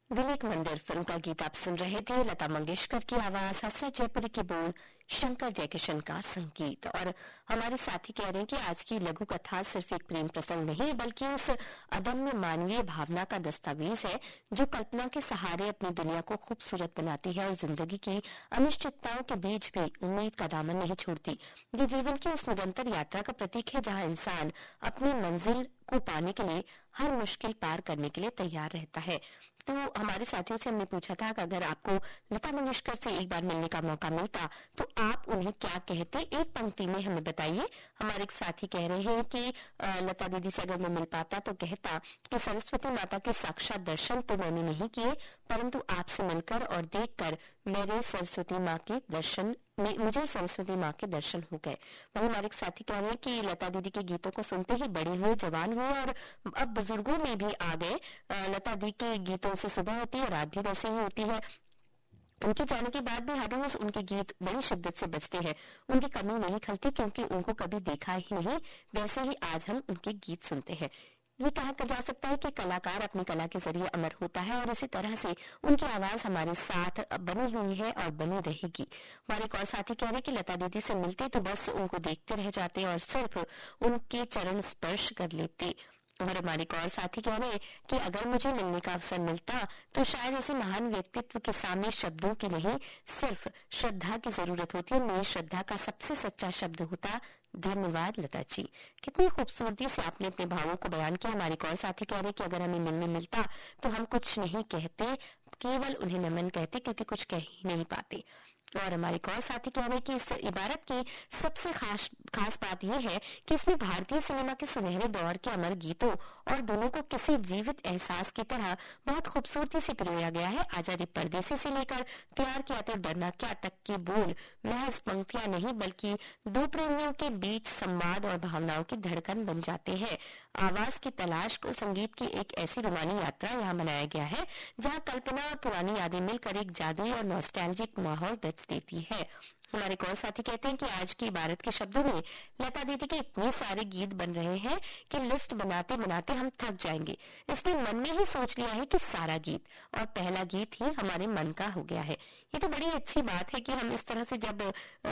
दिल एक मंदिर फिल्म का गीत आप सुन रहे थे। लता मंगेशकर की आवाज, हसरत जयपुरी की बोल, शंकर जयकिशन का संगीत। और हमारे साथी कह रहे हैं कि आज की लघु कथा सिर्फ एक प्रेम प्रसंग नहीं बल्कि उस अदम्य मानवीय भावना का दस्तावेज है जो कल्पना के सहारे अपनी दुनिया को खूबसूरत बनाती है और जिंदगी की अनिश्चितताओं के बीच भी उम्मीद का दामन नहीं छोड़ती। ये जीवन की उस निरंतर यात्रा का प्रतीक है जहाँ इंसान अपनी मंजिल को पाने के लिए हर मुश्किल पार करने के लिए तैयार रहता है। तो हमारे साथियों से हमने पूछा था कि अगर आपको लता मंगेशकर से एक बार मिलने का मौका मिलता तो आप उन्हें क्या कहते, एक पंक्ति में हमें बताइए। हमारे एक साथी कह रहे हैं कि लता दीदी से अगर मैं मिल पाता तो कहता कि सरस्वती माता के साक्षात दर्शन तो मैंने नहीं किए, परंतु आपसे मिलकर और देखकर मेरे सरस्वती माँ के दर्शन मुझे सरस्वती माँ के दर्शन हो गए। वही हमारे एक साथी कह रहे हैं कि लता दीदी के गीतों को सुनते ही बड़े हुए, जवान हुए और अब बुजुर्गों में भी आ गए। लता दी के गीतों से सुबह होती है, रात भी वैसे ही होती है। उनके जाने के बाद भी हर रोज उनके गीत बड़ी शिद्दत से बजते हैं। उनकी कमी नहीं खलती क्योंकि उनको कभी देखा ही नहीं, वैसे ही आज हम उनके गीत सुनते हैं। ये कहा जा सकता है कि कलाकार अपनी कला के जरिए अमर होता है और इसी तरह से उनकी आवाज हमारे साथ बनी हुई है और बनी रहेगी। हमारे एक और साथी कह रहे कि लता दीदी से मिलते तो बस उनको देखते रह जाते और सिर्फ उनके चरण स्पर्श कर लेते। और हमारे एक और साथी कह रहे कि अगर मुझे मिलने का अवसर मिलता तो शायद ऐसे महान व्यक्तित्व के सामने शब्दों की नहीं सिर्फ श्रद्धा की जरूरत होती है। मेरी श्रद्धा का सबसे सच्चा शब्द होता धन्यवाद लता जी। कितनी खूबसूरती से आपने अपने भावों को बयान किया। हमारे एक और साथी कह रहे कि अगर हमें मिलने मिलता तो हम कुछ नहीं कहते, केवल उन्हें नमन कहते क्योंकि कुछ कह ही नहीं पाते। और हमारे एक और साथी कह रहे कि इस इबारत की सबसे खास बात यह है कि इसमें भारतीय सिनेमा के सुनहरे दौर के अमर गीतों और दोनों को किसी जीवित एहसास की तरह बहुत खूबसूरती से पिरोया गया है। आजादी परदेसी से लेकर प्यार किया तो डरना क्या तक की बोल महज पंक्तियां नहीं बल्कि दो प्रेमियों के बीच संवाद और भावनाओं की धड़कन बन जाते हैं। आवाज की तलाश को संगीत की एक ऐसी रोमानी यात्रा यहाँ बनाया गया है जहाँ कल्पना और पुरानी यादें मिलकर एक जादुई और नॉस्टैल्जिक माहौल रच देती है। हमारे एक और साथी कहते हैं कि आज की इबारत के शब्दों में लता दीदी के इतने सारे गीत बन रहे हैं कि लिस्ट बनाते बनाते हम थक जाएंगे, इसलिए मन में ही सोच लिया है कि सारा गीत और पहला गीत ही हमारे मन का हो गया है। ये तो बड़ी अच्छी बात है कि हम इस तरह से जब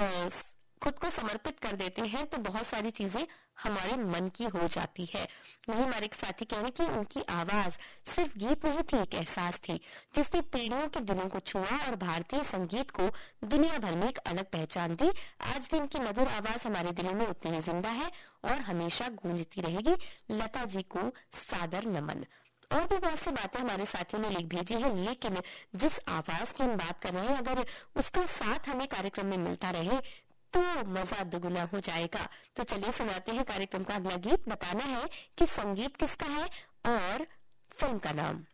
खुद को समर्पित कर देते हैं तो बहुत सारी चीजें हमारे मन की हो जाती है। वही हमारे एक साथी कह रहे कि उनकी आवाज सिर्फ गीत नहीं थी, एक एहसास थी जिसने पीढ़ियों के दिलों को छुआ और भारतीय संगीत को दुनिया भर में एक अलग पहचान दी। आज भी इनकी मधुर आवाज हमारे दिलों में उतनी ही जिंदा है और हमेशा गूंजती रहेगी। लता जी को सादर नमन। और भी बहुत सी बातें हमारे साथियों ने लिख भेजी है, लेकिन जिस आवाज की हम बात कर रहे हैं अगर उसका साथ हमें कार्यक्रम में मिलता रहे तो मजा दुगुना हो जाएगा। तो चलिए सुनाते हैं कार्यक्रम का अगला गीत। बताना है कि संगीत किसका है और फिल्म का नाम।